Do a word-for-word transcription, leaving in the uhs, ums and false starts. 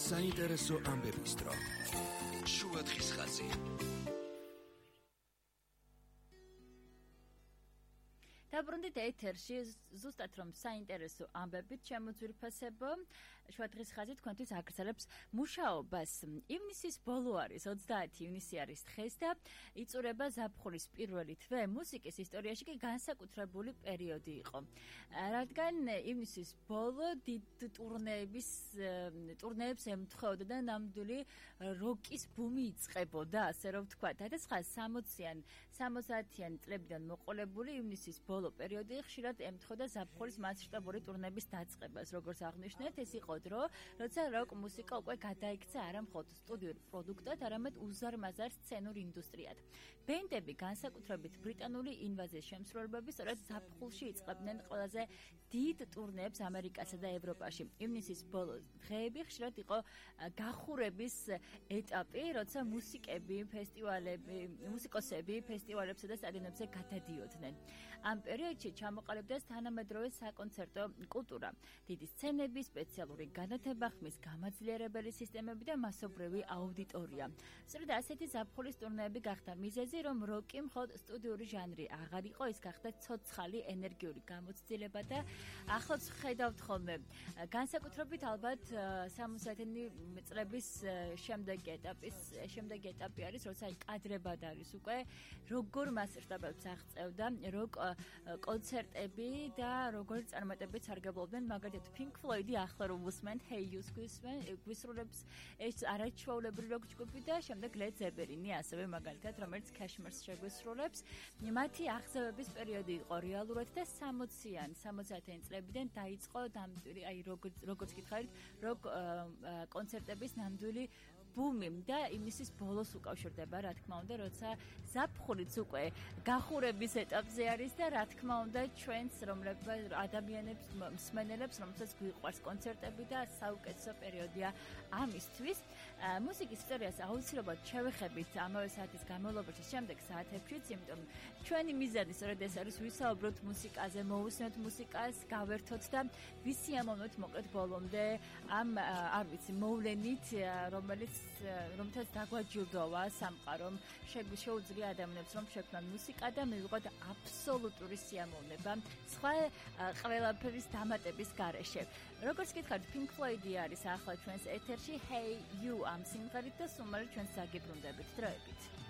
საინტერესო ამბების დრო. შუა დღის ხაზი. დაბრუნდით ეთერში, ზუსტად რომ საინტერესო ამბებით შემოძვირფასებო, შუა დღის ხაზი თქვენთვის აგრძელებს მუშაობას. ივნისის ბოლო არის, ოცდაათი ივნისი არის დღეს და იწურება ზაფხულის პირველი თვე. მუსიკის ისტორიაში კი განსაკუთრებული პერიოდი იყო. რადგან ივნისის ბოლო დიდ ტურნეების ტურნეებს ემთხვეოდა და ნამდვილი როკის ბუმი იწყებოდა, ასე რომ ვთქვათ. ათას სამოციან სამოცდაათიან წლებიდან მოყოლებული ივნისის ბოლო პერიოდი ხშირად ემთხვეოდა ზაფხულის მასშტაბური ტურნეების დაწყებას. როგორც აღნიშნეთ, ეს იყო დრო, როცა როკ მუსიკა უკვე გადაიქცა არა მხოლოდ სტუდიურ პროდუქტად, არამედ უზარმაზარ სცენურ ინდუსტრიად. ბენდები, განსაკუთრებით ბრიტანული ინვაზიის შემსრულებლები, სწორედ ზაფხულში იწყებდნენ ყველაზე დიდ ტურნეებს ამერიკასა და ევროპაში. ივნისის ბოლო დღეები ხშირად იყო გახურების ეტაპი, როცა მუსიკები, ფესტივალები, მუსიკოსები ფესტივალებსა და სტადიონებზე გადადიოდნენ. ამ პერიოდში ჩამოყალიბდა თანამედროვე საკონცერტო კულტურა. დიდი სცენები, სპეციალური განათება, ხმის გამაძლიერებელი სისტემები და მასობრივი აუდიტორია. სწორედ ასეთი ზაფხულის ტურნეები გახდა მიზეზი, რომ როკი მხოლოდ სტუდიური ჟანრი აღარ იყო, ის გახდა ცოცხალი ენერგიული გამოცდილება და ახლაც ხედავთ ხოლმე. განსაკუთრებით ალბათ სამოცდაათიანი წლების შემდეგი ეტაპის შემდეგი ეტაპი არის, როცა კადრებად არის უკვე როგორ მასშტაბებს აღწევდა როკ კონცერტები და როგორ წარმატებით სარგებლობდნენ, მაგალითად Pink Floyd-ი ახლა რომ უსმენთ Hey You-ს გვისრულებს ეს არაჩვეულებრივი როკ ჯგუფი და შემდეგ Led Zeppelin-ი ასევე მაგალითად, რომელიც Kashmir-ს შეგვისრულებს. მათი აღზევების პერიოდი იყო რეალურად და სამოციან სამოცდაათიან წლებიდან დაიწყო ნამდვილი, აი როგორც როგორც გითხარით, როკ კონცერტების ნამდვილი ბუმი და იმისის ბოლოს უკავშირდება, რა თქმა უნდა, როცა ზაფხულიც უკვე გახურების ეტაპზე არის და რა თქმა უნდა, ჩვენს რომლებსაც ადამიანებს, მსმენელებს, რომელსაც გვიყვარს კონცერტები და საუკეთესო პერიოდია ამისთვის. მუსიკის ისტორიას აუცილებლად შევეხებით ამავე საათის განმავლობაში შემდეგ საათებშიც, იმიტომ ჩვენი მიზანი სწორედ ეს არის, ვისაუბროთ მუსიკაზე, მოვუსმენთ მუსიკას, გავერთოთ და ვისი ამოვნოთ მოკლედ ბოლომდე ამ არ ვიცი, მოვლენით, რომელიც რომელთაც დაგვაჯილდოვა სამყარომ, შეუძლია ადამიანებს რომ შექმნან მუსიკა და მივიღოთ აბსოლუტური სიამოვნება სხვა ყველაფრის დამატების გარეშე. როგორც გითხარით, Pink Floyd-ი არის ახლა ჩვენს ეთერში Hey You ამ სიმღერით და სულ მალე ჩვენს საგიბრუნდებით დროებით.